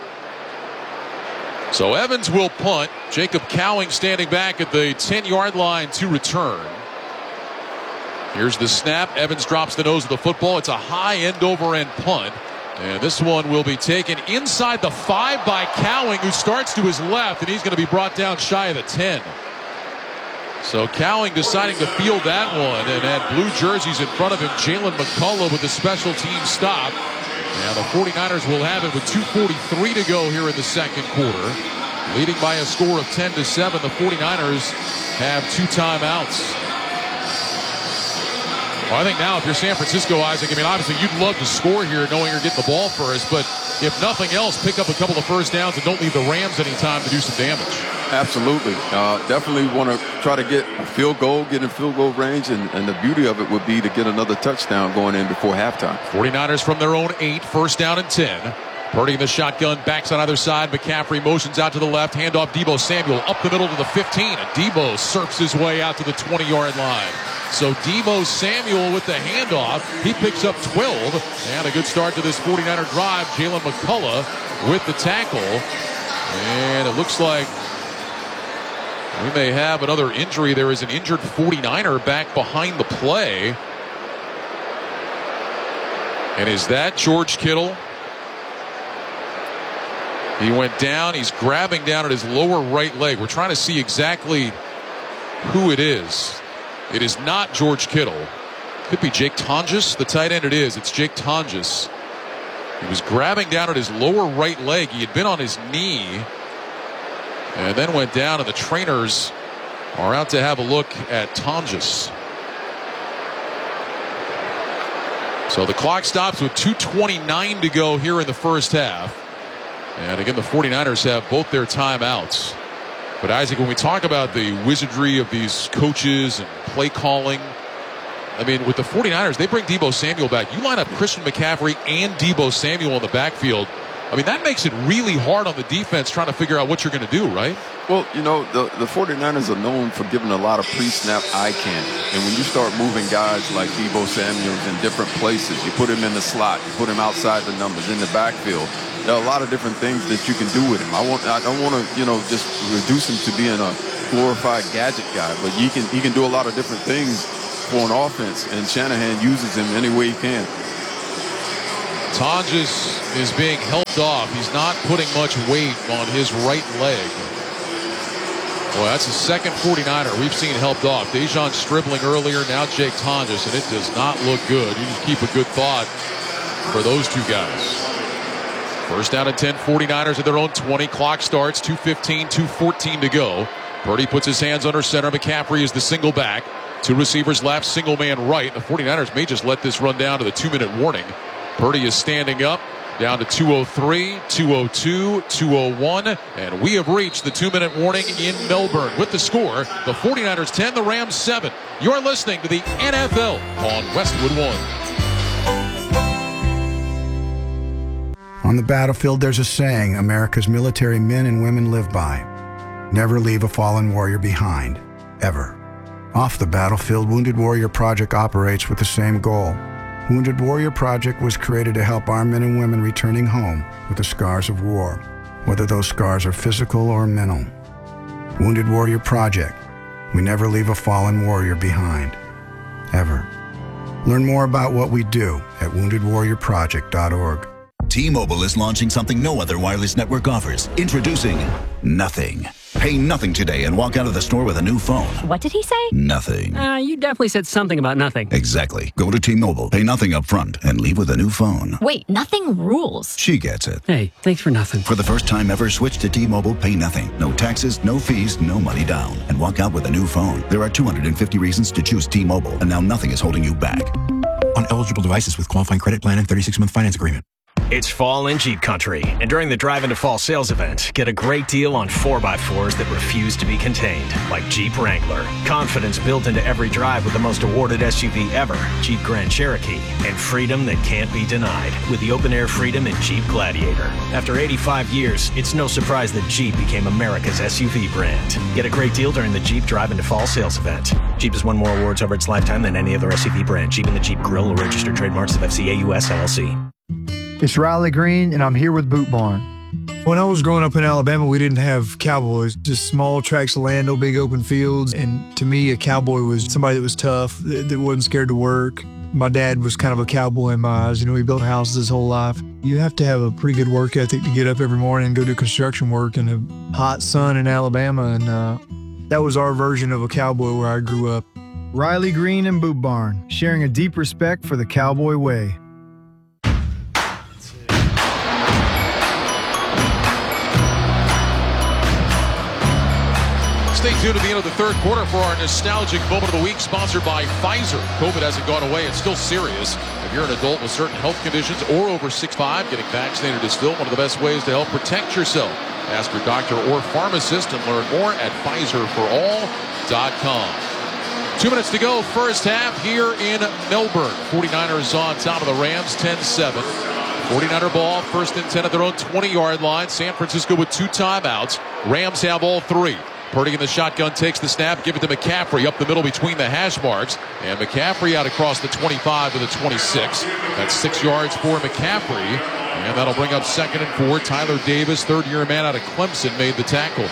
So Evans will punt. Jacob Cowing standing back at the 10-yard line to return. Here's the snap. Evans drops the nose of the football. It's a high end-over-end punt. And this one will be taken inside the 5 by Cowing, who starts to his left, and he's going to be brought down shy of the 10. So Cowing deciding to field that one, and had blue jerseys in front of him. Jalen McCullough with the special team stop. And the 49ers will have it with 2:43 to go here in the 2nd quarter. Leading by a score of 10-7. The 49ers have 2 timeouts. Well, I think now if you're San Francisco, Isaac, I mean, obviously you'd love to score here knowing you're getting the ball first, but if nothing else, pick up a couple of first downs and don't leave the Rams any time to do some damage. Absolutely. Definitely want to try to get a field goal, get in field goal range, and the beauty of it would be to get another touchdown going in before halftime. 49ers from their own 8, 1st down and 10. Purdy in the shotgun, backs on either side. McCaffrey motions out to the left, handoff Deebo Samuel up the middle to the 15, and Deebo surfs his way out to the 20-yard line. So Deebo Samuel with the handoff. He picks up 12, and a good start to this 49er drive. Jalen McCullough with the tackle, and it looks like we may have another injury. There is an injured 49er back behind the play. And is that George Kittle? He went down. He's grabbing down at his lower right leg. We're trying to see exactly who it is. It is not George Kittle. Could be Jake Tonjes, the tight end. It is. It's Jake Tonjes. He was grabbing down at his lower right leg. He had been on his knee and then went down, and the trainers are out to have a look at Tonjes. So the clock stops with 2:29 to go here in the first half. And again, the 49ers have both their timeouts. But Isaac, when we talk about the wizardry of these coaches and play calling, I mean, with the 49ers, they bring Deebo Samuel back. You line up Christian McCaffrey and Deebo Samuel in the backfield, I mean, that makes it really hard on the defense trying to figure out what you're going to do, right? Well, the 49ers are known for giving a lot of pre-snap eye candy. And when you start moving guys like Deebo Samuels in different places, you put him in the slot, you put him outside the numbers, in the backfield, there are a lot of different things that you can do with him. I don't want to, just reduce him to being a glorified gadget guy, but he can do a lot of different things for an offense, and Shanahan uses him any way he can. Tonjes is being helped off. He's not putting much weight on his right leg. Boy, that's the second 49er we've seen helped off. Dejon Stribling earlier, now Jake Tonjes, and it does not look good. You just keep a good thought for those two guys. First down and 10, 49ers at their own 20. Clock starts, 2:15, 2:14 to go. Purdy puts his hands under center. McCaffrey is the single back. Two receivers left, single man right. The 49ers may just let this run down to the 2-minute warning. Purdy is standing up, down to 2:03, 2:02, 2:01, and we have reached the 2-minute warning in Melbourne. With the score, the 49ers 10, the Rams 7. You're listening to the NFL on Westwood One. On the battlefield, there's a saying America's military men and women live by. Never leave a fallen warrior behind, ever. Off the battlefield, Wounded Warrior Project operates with the same goal. Wounded Warrior Project was created to help our men and women returning home with the scars of war, whether those scars are physical or mental. Wounded Warrior Project. We never leave a fallen warrior behind, ever. Learn more about what we do at woundedwarriorproject.org. T-Mobile is launching something no other wireless network offers. Introducing Nothing. Pay nothing today and walk out of the store with a new phone. What did he say? Nothing. You definitely said something about nothing. Exactly. Go to T-Mobile, pay nothing up front, and leave with a new phone. Wait, nothing rules. She gets it. Hey, thanks for nothing. For the first time ever, switch to T-Mobile, pay nothing. No taxes, no fees, no money down. And walk out with a new phone. There are 250 reasons to choose T-Mobile, and now nothing is holding you back. On eligible devices with qualifying credit plan and 36-month finance agreement. It's fall in Jeep Country, and during the Drive into Fall sales event, get a great deal on 4x4s that refuse to be contained, like Jeep Wrangler. Confidence built into every drive with the most awarded SUV ever, Jeep Grand Cherokee, and freedom that can't be denied with the open-air freedom in Jeep Gladiator. After 85 years, it's no surprise that Jeep became America's SUV brand. Get a great deal during the Jeep Drive into Fall sales event. Jeep has won more awards over its lifetime than any other SUV brand. Jeep and the Jeep Grill are registered trademarks of FCA US LLC. It's Riley Green, and I'm here with Boot Barn. When I was growing up in Alabama, we didn't have cowboys, just small tracts of land, no big open fields. And to me, a cowboy was somebody that was tough, that wasn't scared to work. My dad was kind of a cowboy in my eyes. He built houses his whole life. You have to have a pretty good work ethic to get up every morning and go do construction work in a hot sun in Alabama. And that was our version of a cowboy where I grew up. Riley Green and Boot Barn, sharing a deep respect for the cowboy way. Stay tuned to the end of the third quarter for our nostalgic moment of the week, sponsored by Pfizer. COVID hasn't gone away. It's still serious. If you're an adult with certain health conditions or over 6'5", getting vaccinated is still one of the best ways to help protect yourself. Ask your doctor or pharmacist and learn more at PfizerForAll.com. 2 minutes to go, first half here in Melbourne. 49ers on top of the Rams, 10-7. 49er ball, first and 10 at their own 20-yard line. San Francisco with 2 timeouts. Rams have all 3. Purdy in the shotgun takes the snap, give it to McCaffrey up the middle between the hash marks. And McCaffrey out across the 25 to the 26. That's 6 yards for McCaffrey. And that'll bring up 2nd and 4. Tyler Davis, third-year man out of Clemson, made the tackle.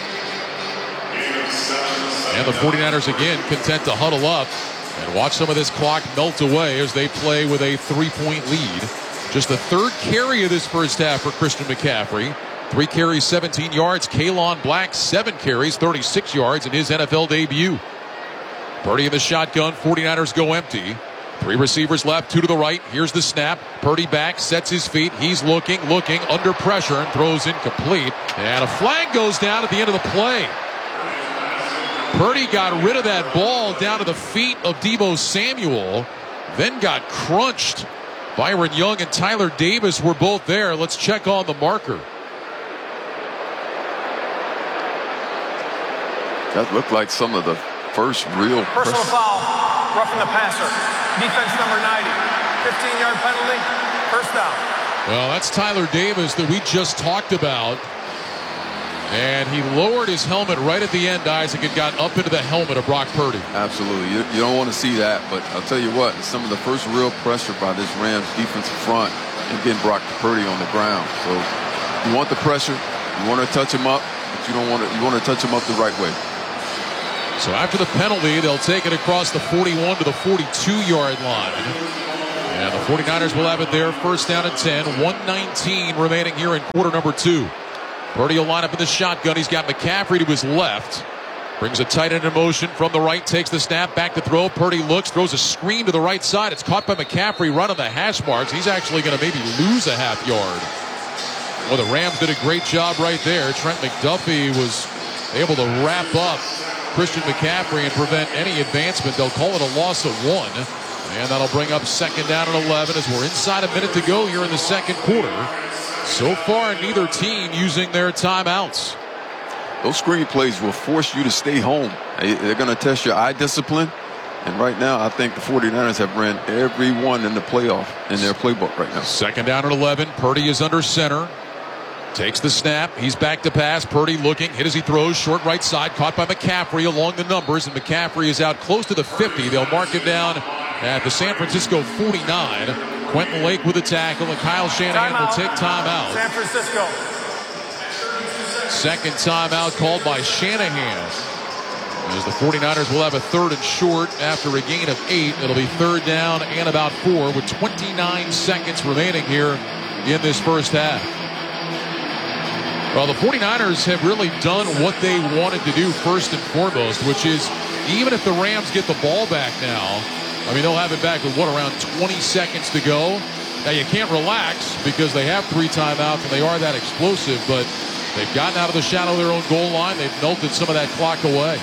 And the 49ers again content to huddle up and watch some of this clock melt away as they play with a 3-point lead. Just the third carry of this first half for Christian McCaffrey. 3 carries, 17 yards. Kalon Black, 7 carries, 36 yards in his NFL debut. Purdy in the shotgun. 49ers go empty. 3 receivers left, 2 to the right. Here's the snap. Purdy back, sets his feet. He's looking, under pressure, and throws incomplete. And a flag goes down at the end of the play. Purdy got rid of that ball down to the feet of Deebo Samuel, then got crunched. Byron Young and Tyler Davis were both there. Let's check on the marker. That looked like some of the first real... Personal foul, roughing the passer. Defense number 90. 15-yard penalty, first down. Well, that's Tyler Davis that we just talked about. And he lowered his helmet right at the end, Isaac, and got up into the helmet of Brock Purdy. Absolutely. You don't want to see that, but I'll tell you what, some of the first real pressure by this Rams defensive front and getting Brock Purdy on the ground. So you want the pressure, you want to touch him up, but you want to touch him up the right way. So after the penalty, they'll take it across the 41 to the 42-yard line. And the 49ers will have it there, first down and 10, 1:19 remaining here in quarter number 2. Purdy will line up in the shotgun. He's got McCaffrey to his left. Brings a tight end in motion from the right. Takes the snap. Back to throw. Purdy looks. Throws a screen to the right side. It's caught by McCaffrey right on the hash marks. He's actually going to maybe lose a half yard. Well, the Rams did a great job right there. Trent McDuffie was able to wrap up Christian McCaffrey and prevent any advancement. They'll call it a loss of 1. And that'll bring up second down and 11 as we're inside a minute to go here in the second quarter. So far, neither team using their timeouts. Those screen plays will force you to stay home. They're going to test your eye discipline. And right now, I think the 49ers have ran every one in the playoff in their playbook right now. Second down and 11. Purdy is under center. Takes the snap. He's back to pass. Purdy looking. Hit as he throws. Short right side. Caught by McCaffrey along the numbers. And McCaffrey is out close to the 50. They'll mark him down at the San Francisco 49. Quentin Lake with a tackle, and Kyle Shanahan will take timeout. San Francisco. Second timeout called by Shanahan. As the 49ers will have a third and short after a gain of 8. It'll be third down and about 4 with 29 seconds remaining here in this first half. Well, the 49ers have really done what they wanted to do first and foremost, which is even if the Rams get the ball back now, I mean, they'll have it back with, around 20 seconds to go. Now, you can't relax because they have 3 timeouts and they are that explosive, but they've gotten out of the shadow of their own goal line. They've melted some of that clock away.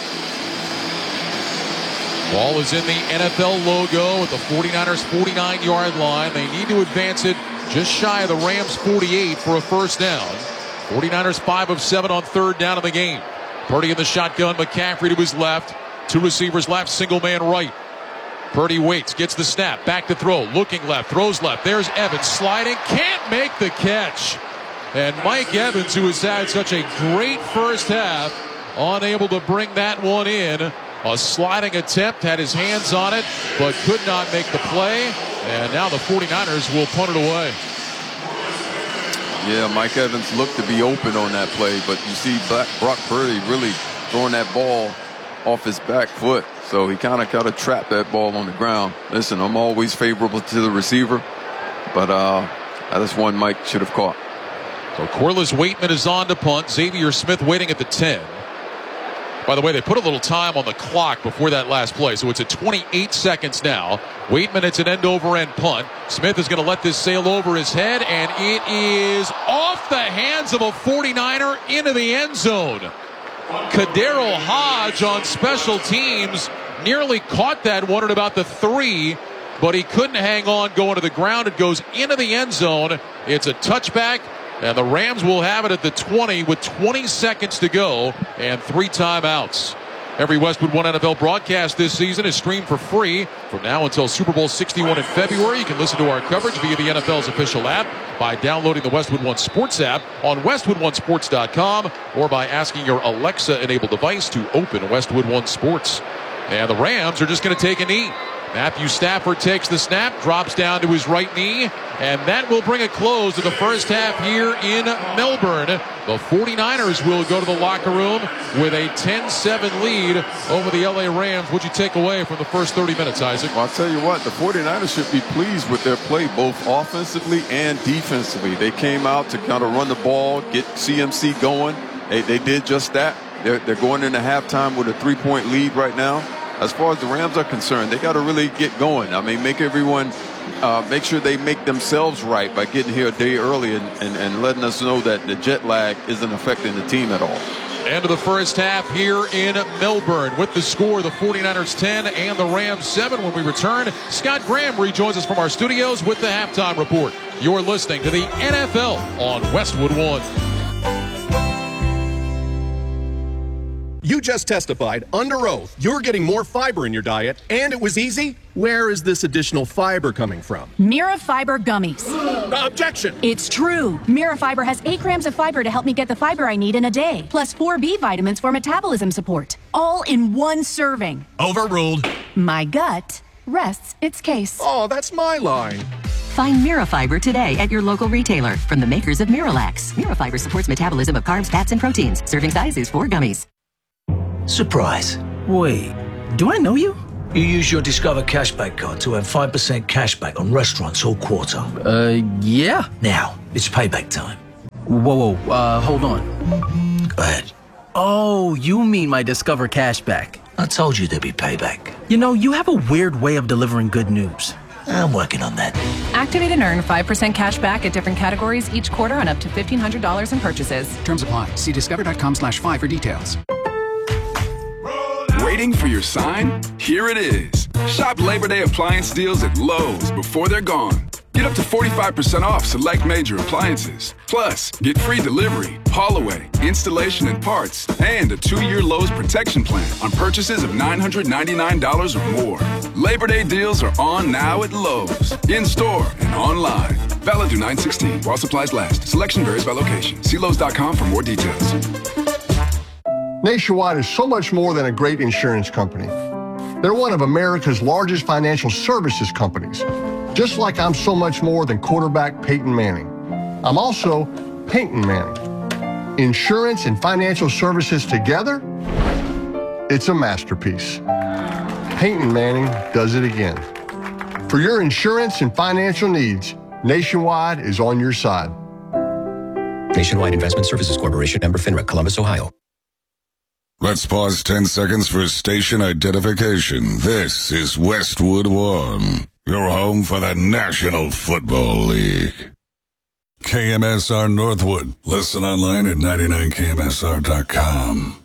Ball is in the NFL logo at the 49ers 49-yard line. They need to advance it just shy of the Rams 48 for a first down. 49ers 5 of 7 on third down of the game. Purdy in the shotgun. McCaffrey to his left. 2 receivers left, single man right. Purdy waits, gets the snap, back to throw, looking left, throws left. There's Evans sliding, can't make the catch. And Mike Evans, who has had such a great first half, unable to bring that one in. A sliding attempt, had his hands on it, but could not make the play. And now the 49ers will punt it away. Yeah, Mike Evans looked to be open on that play, but you see Brock Purdy really throwing that ball off his back foot. So he kind of trapped that ball on the ground. Listen, I'm always favorable to the receiver, but that's one Mike should have caught. So Corliss Waitman is on to punt. Xavier Smith waiting at the 10. By the way, they put a little time on the clock before that last play, so it's at 28 seconds now. Waitman, it's an end-over-end punt. Smith is going to let this sail over his head, and it is off the hands of a 49er into the end zone. Kadero Hodge on special teams nearly caught that one at about the 3, but he couldn't hang on going to the ground. It goes into the end zone. It's a touchback, and the Rams will have it at the 20 with 20 seconds to go and 3 timeouts. Every Westwood One NFL broadcast this season is streamed for free from now until Super Bowl 61 in February. You can listen to our coverage via the NFL's official app by downloading the Westwood One Sports app on WestwoodOneSports.com or by asking your Alexa-enabled device to open Westwood One Sports. And the Rams are just going to take a knee. Matthew Stafford takes the snap, drops down to his right knee, and that will bring a close to the first half here in Melbourne. The 49ers will go to the locker room with a 10-7 lead over the LA Rams. What'd you take away from the first 30 minutes, Isaac? Well, I'll tell you what, the 49ers should be pleased with their play, both offensively and defensively. They came out to kind of run the ball, get CMC going. They did just that. They're going into halftime with a 3-point lead right now. As far as the Rams are concerned, they got to really get going. I mean, make sure they make themselves right by getting here a day early and letting us know that the jet lag isn't affecting the team at all. End of the first half here in Melbourne with the score, the 49ers 10 and the Rams 7. When we return, Scott Graham rejoins us from our studios with the halftime report. You're listening to the NFL on Westwood One. you just testified under oath you're getting more fiber in your diet, and it was easy. Where is this additional fiber coming from? Mira Fiber Gummies. Objection! It's true. Mira Fiber has 8 grams of fiber to help me get the fiber I need in a day, plus 4 B vitamins for metabolism support, all in one serving. Overruled. My gut rests its case. Oh, that's my line. Find Mirafiber today at your local retailer from the makers of Miralax. Mirafiber supports metabolism of carbs, fats, and proteins. Serving size is 4 gummies. Surprise. Wait, do I know you? You use your Discover Cashback card to have 5% cashback on restaurants all quarter. Yeah. Now, it's payback time. Whoa, hold on. Go ahead. Oh, you mean my Discover Cashback. I told you there'd be payback. You know, you have a weird way of delivering good news. I'm working on that. Activate and earn 5% cash back at different categories each quarter on up to $1,500 in purchases. Terms apply. See discover.com/5 for details. Waiting for your sign? Here it is. Shop Labor Day appliance deals at Lowe's before they're gone. Get up to 45% off select major appliances. Plus, get free delivery, haul away, installation and parts, and a 2-year Lowe's protection plan on purchases of $999 or more. Labor Day deals are on now at Lowe's, in-store and online. Valid through 9/16 while supplies last. Selection varies by location. See Lowe's.com for more details. Nationwide is so much more than a great insurance company. They're one of America's largest financial services companies. Just like I'm so much more than quarterback Peyton Manning. I'm also Peyton Manning. Insurance and financial services together, it's a masterpiece. Peyton Manning does it again. For your insurance and financial needs, Nationwide is on your side. Nationwide Investment Services Corporation, member FINRA, Columbus, Ohio. Let's pause 10 seconds for station identification. This is Westwood One, your home for the National Football League. KMSR Northwood. Listen online at 99KMSR.com.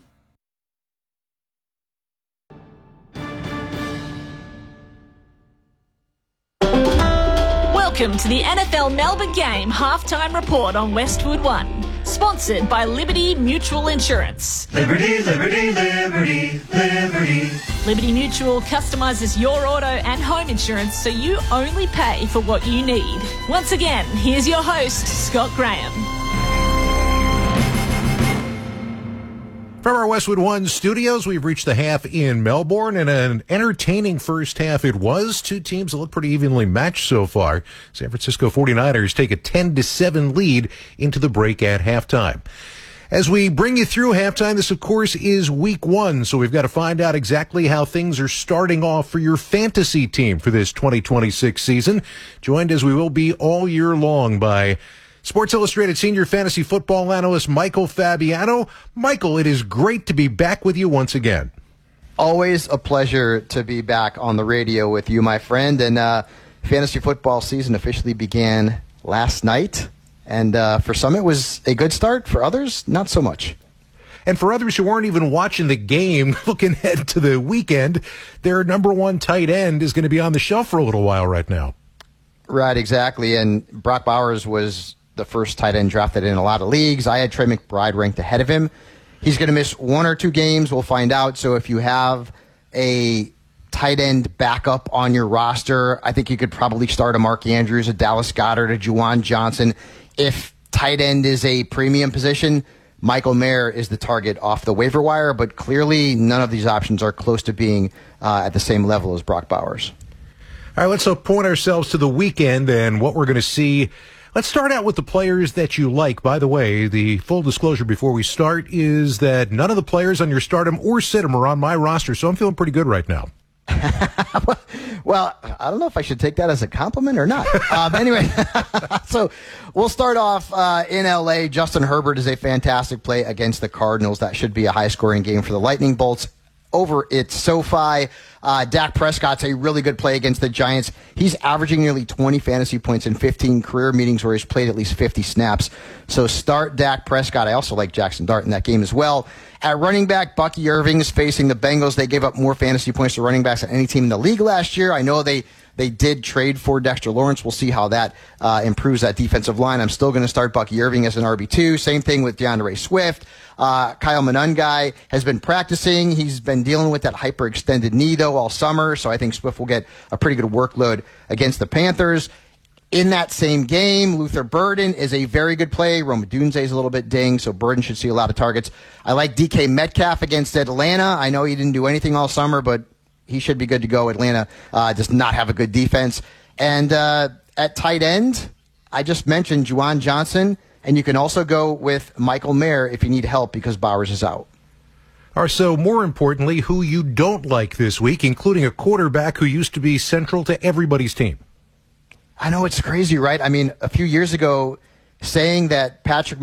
Welcome to the NFL Melbourne Game Halftime Report on Westwood One. Sponsored by Liberty Mutual Insurance. Liberty, Liberty, Liberty, Liberty. Liberty Mutual customizes your auto and home insurance so you only pay for what you need. Once again, here's your host, Scott Graham. From our Westwood One studios, we've reached the half in Melbourne, and an entertaining first half it was. Two teams that look pretty evenly matched so far. San Francisco 49ers take a 10-7 lead into the break at halftime. As we bring you through halftime, this, of course, is week 1, so we've got to find out exactly how things are starting off for your fantasy team for this 2026 season. Joined, as we will be all year long, by Sports Illustrated senior fantasy football analyst Michael Fabiano. Michael, it is great to be back with you once again. Always a pleasure to be back on the radio with you, my friend. And fantasy football season officially began last night. And for some, it was a good start. For others, not so much. And for others who weren't even watching the game, looking ahead to the weekend, their number one tight end is going to be on the shelf for a little while right now. Right, exactly. And Brock Bowers was the first tight end drafted in a lot of leagues. I had Trey McBride ranked ahead of him. He's going to miss 1 or 2 games. We'll find out. So if you have a tight end backup on your roster, I think you could probably start a Mark Andrews, a Dallas Goedert, a Juwan Johnson. If tight end is a premium position, Michael Mayer is the target off the waiver wire, but clearly none of these options are close to being at the same level as Brock Bowers. All right, let's point ourselves to the weekend and what we're going to see. Let's start out with the players that you like. By the way, the full disclosure before we start is that none of the players on your stardom or sit-em are on my roster, so I'm feeling pretty good right now. Well, I don't know if I should take that as a compliment or not. Anyway, so we'll start off in L.A. Justin Herbert is a fantastic play against the Cardinals. That should be a high-scoring game for the Lightning Bolts over at SoFi. Dak Prescott's a really good play against the Giants. He's averaging nearly 20 fantasy points in 15 career meetings where he's played at least 50 snaps. So start Dak Prescott. I also like Jackson Dart in that game as well. At running back, Bucky Irving is facing the Bengals. They gave up more fantasy points to running backs than any team in the league last year. I know they They did trade for Dexter Lawrence. We'll see how that improves that defensive line. I'm still going to start Bucky Irving as an RB2. Same thing with DeAndre Swift. Kyle Monangai has been practicing. He's been dealing with that hyperextended knee, though, all summer. So I think Swift will get a pretty good workload against the Panthers. In that same game, Luther Burden is a very good play. Rome Odunze is a little bit dinged, so Burden should see a lot of targets. I like DK Metcalf against Atlanta. I know he didn't do anything all summer, but he should be good to go. Atlanta does not have a good defense. And at tight end, I just mentioned Juwan Johnson, and you can also go with Michael Mayer if you need help because Bowers is out. So more importantly, who you don't like this week, including a quarterback who used to be central to everybody's team. I know it's crazy, right? I mean, a few years ago, saying that Patrick